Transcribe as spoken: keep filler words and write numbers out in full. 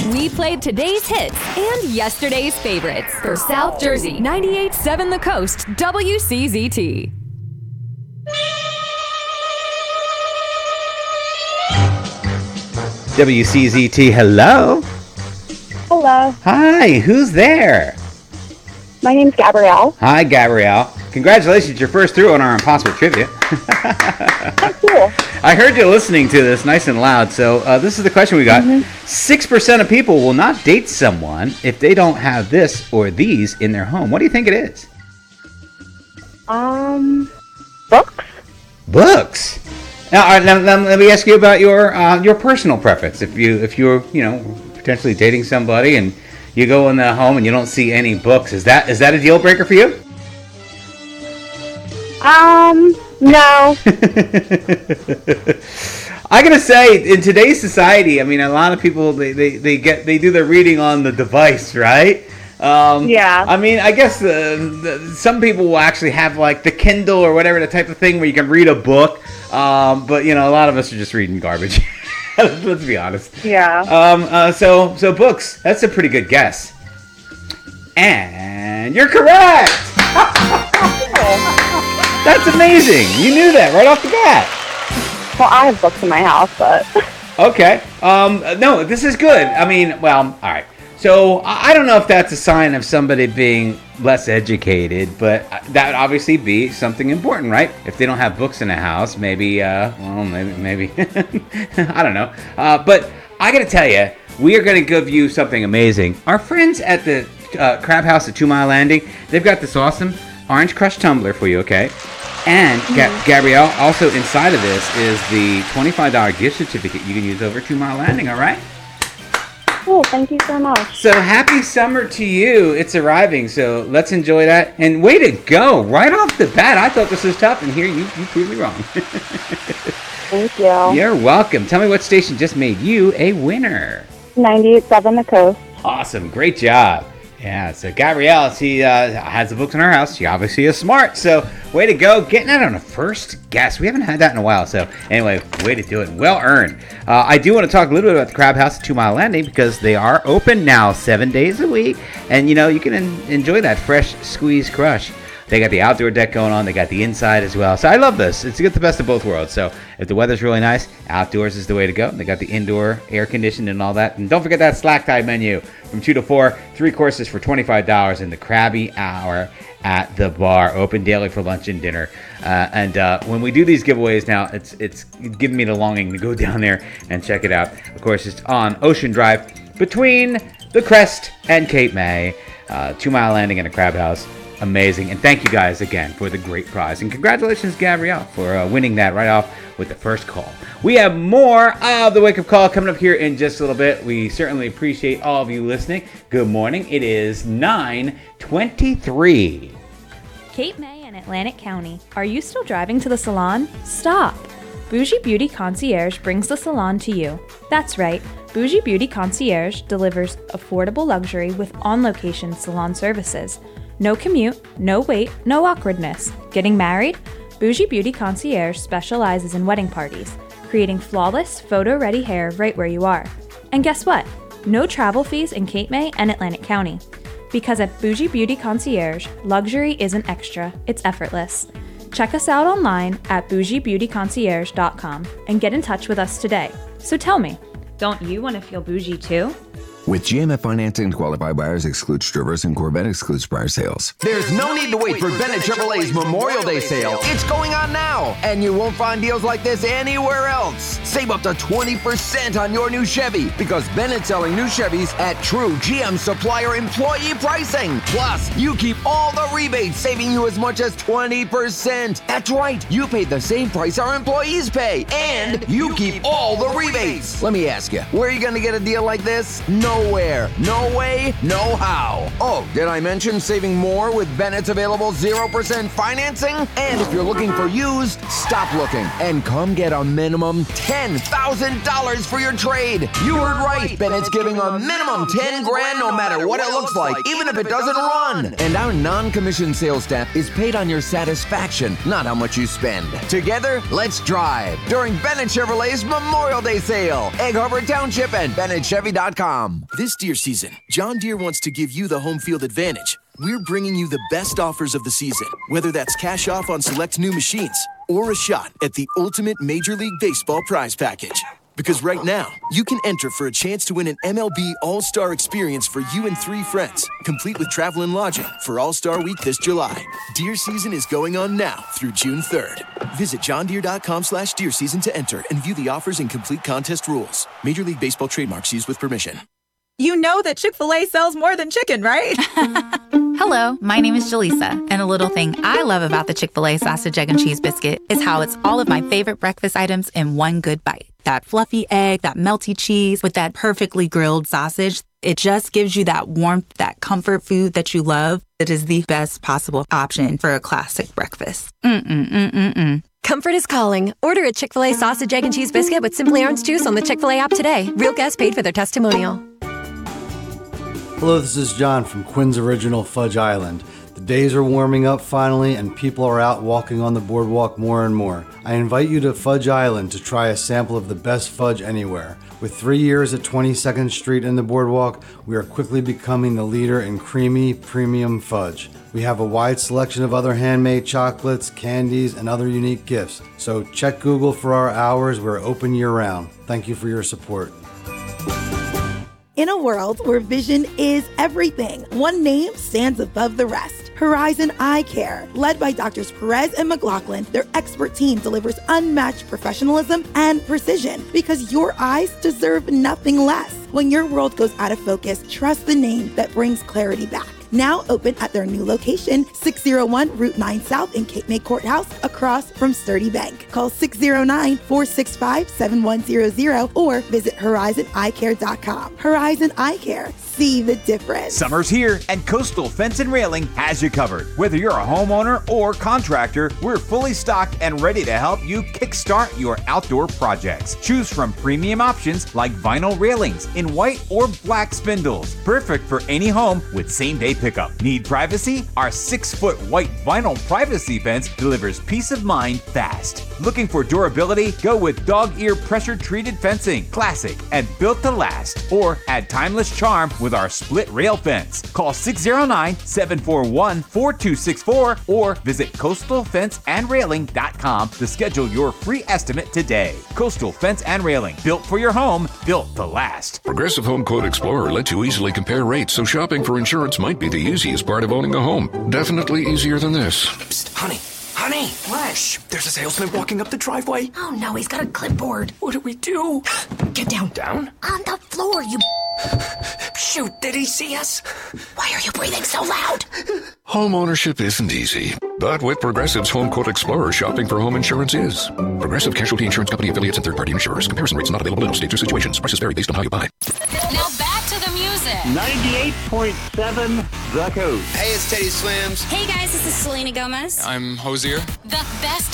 We played today's hits and yesterday's favorites for South Jersey ninety-eight point seven The Coast W C Z T. W C Z T, hello. Hello. Hi, who's there? My name's Gabrielle. Hi, Gabrielle. Congratulations, you're first through on our Impossible Trivia. Thank you. I heard you listening to this nice and loud, so uh, this is the question we got. Mm-hmm. six percent of people will not date someone if they don't have this or these in their home. What do you think it is? Um, books? Books? Now, all right, now, now let me ask you about your uh, your personal preference. If you if you're you know potentially dating somebody and you go in the home and you don't see any books, is that is that a deal breaker for you? Um, no. I gotta say, in today's society, I mean, a lot of people they, they, they get they do their reading on the device, right? Um, yeah. I mean, I guess uh, the, some people will actually have like the Kindle or whatever, the type of thing where you can read a book. Um, but you know, a lot of us are just reading garbage. Let's be honest. Yeah. Um. Uh, so so books. That's a pretty good guess. And you're correct. That's amazing. You knew that right off the bat. Well, I have books in my house, but... Okay. Um. No, this is good. I mean, well, all right. So I don't know if that's a sign of somebody being less educated, but that would obviously be something important, right? If they don't have books in the house, maybe, uh, well, maybe, maybe, I don't know. Uh, but I got to tell you, we are going to give you something amazing. Our friends at the uh, Crab House at Two Mile Landing, they've got this awesome Orange Crush tumbler for you, okay? And Ga- Gabrielle, also inside of this is the twenty-five dollars gift certificate you can use over Two Mile Landing, all right? Cool, thank you so much. So happy summer to you. It's arriving, so let's enjoy that. And way to go. Right off the bat, I thought this was tough, and here you, you proved me wrong. Thank you. You're welcome. Tell me what station just made you a winner. ninety-eight point seven The Coast. Awesome. Great job. Yeah, so Gabrielle, she uh, has the books in her house. She obviously is smart, so way to go. Getting that on a first guess. We haven't had that in a while, so anyway, way to do it. Well earned. Uh, I do want to talk a little bit about the Crab House at Two Mile Landing because they are open now seven days a week, and you know, you can en- enjoy that fresh squeeze crush. They got the outdoor deck going on. They got the inside as well. So I love this. It's get the best of both worlds. So if the weather's really nice, outdoors is the way to go. They got the indoor air conditioned and all that. And don't forget that slack tie menu from two to four, three courses for twenty-five dollars, and the Krabby Hour at the bar, open daily for lunch and dinner. Uh, and uh, when we do these giveaways now, it's it's giving me the longing to go down there and check it out. Of course, it's on Ocean Drive between the Crest and Cape May, uh, Two Mile Landing and a Crab House. Amazing. And thank you guys again for the great prize. And congratulations, Gabrielle, for uh, winning that right off with the first call. We have more of the Wake Up Call coming up here in just a little bit. We certainly appreciate all of you listening. Good morning. It is nine twenty-three. Cape May and Atlantic County. Are you still driving to the salon? Stop! Bougie Beauty Concierge brings the salon to you. That's right. Bougie Beauty Concierge delivers affordable luxury with on-location salon services. No commute, no wait, no awkwardness. Getting married? Bougie Beauty Concierge specializes in wedding parties, creating flawless, photo-ready hair right where you are. And guess what? No travel fees in Cape May and Atlantic County. Because at Bougie Beauty Concierge, luxury isn't extra, it's effortless. Check us out online at bougie beauty concierge dot com and get in touch with us today. So tell me, don't you want to feel bougie too? With G M F financing, qualified buyers excludes Traverse and Corvette excludes prior sales. There's no need to wait for Bennett Chevrolet's Memorial Day sale. It's going on now, and you won't find deals like this anywhere else. Save up to twenty percent on your new Chevy because Bennett's selling new Chevys at true G M supplier employee pricing. Plus, you keep all the rebates, saving you as much as twenty percent. That's right, you pay the same price our employees pay, and you keep all the rebates. Let me ask you, where are you going to get a deal like this? No. Nowhere, no way, no how. Oh, did I mention saving more with Bennett's available zero percent financing? And if you're looking for used, stop looking and come get a minimum ten thousand dollars for your trade. You heard right. Bennett's giving a minimum ten grand no matter what it looks like, even if it doesn't run. And our non-commissioned sales staff is paid on your satisfaction, not how much you spend. Together, let's drive during Bennett Chevrolet's Memorial Day sale. Egg Harbor Township and Bennett Chevy dot com. This deer season, John Deere wants to give you the home field advantage. We're bringing you the best offers of the season, whether that's cash off on select new machines or a shot at the ultimate Major League Baseball prize package. Because right now, you can enter for a chance to win an M L B All-Star experience for you and three friends, complete with travel and lodging for All-Star Week this July. Deer season is going on now through June third. Visit johndeere.com slash deer season to enter and view the offers and complete contest rules. Major League Baseball trademarks used with permission. You know that Chick-fil-A sells more than chicken, right? Hello, my name is Jaleesa, and a little thing I love about the Chick-fil-A sausage, egg, and cheese biscuit is how it's all of my favorite breakfast items in one good bite. That fluffy egg, that melty cheese with that perfectly grilled sausage. It just gives you that warmth, that comfort food that you love. It is the best possible option for a classic breakfast. Mm-mm-mm-mm-mm. Comfort is calling. Order a Chick-fil-A sausage, egg, and cheese biscuit with Simply Orange Juice on the Chick-fil-A app today. Real guests paid for their testimonial. Hello, this is John from Quinn's Original Fudge Island. The days are warming up finally, and people are out walking on the boardwalk more and more. I invite you to Fudge Island to try a sample of the best fudge anywhere. With three years at twenty-second Street and the boardwalk, we are quickly becoming the leader in creamy, premium fudge. We have a wide selection of other handmade chocolates, candies, and other unique gifts. So check Google for our hours. We're open year-round. Thank you for your support. In a world where vision is everything, one name stands above the rest. Horizon Eye Care. Led by Doctors Perez and McLaughlin, their expert team delivers unmatched professionalism and precision because your eyes deserve nothing less. When your world goes out of focus, trust the name that brings clarity back. Now open at their new location, six oh one Route nine South in Cape May Courthouse, across from Sturdy Bank. Call six oh nine, four six five, seven one zero zero or visit horizon eye care dot com. Horizon Eye Care. See the difference. Summer's here, and Coastal Fence and Railing has you covered. Whether you're a homeowner or contractor, we're fully stocked and ready to help you kickstart your outdoor projects. Choose from premium options like vinyl railings in white or black spindles, perfect for any home with same-day pickup. Need privacy? Our six-foot white vinyl privacy fence delivers peace of mind fast. Looking for durability? Go with dog ear pressure-treated fencing, classic and built to last. Or add timeless charm with our split rail fence. Call six oh nine, seven four one, four two six four or visit coastal fence and railing dot com to schedule your free estimate today. Coastal Fence and Railing, built for your home, built to last. Progressive Home Quote Explorer lets you easily compare rates, so shopping for insurance might be the easiest part of owning a home. Definitely easier than this. Psst, honey. Honey! What? Shh, there's a salesman walking up the driveway. Oh no, he's got a clipboard. What do we do? Get down. Down? On the floor, you... Shoot, did he see us? Why are you breathing so loud? Home ownership isn't easy, but with Progressive's Home Quote Explorer, shopping for home insurance is. Progressive Casualty Insurance Company affiliates and third-party insurers. Comparison rates not available in all states or situations. Prices vary based on how you buy. Now back to the music. ninety-eight point seven The Coast. Hey, it's Teddy Swims. Hey guys, this is Selena Gomez. I'm Hosier. The best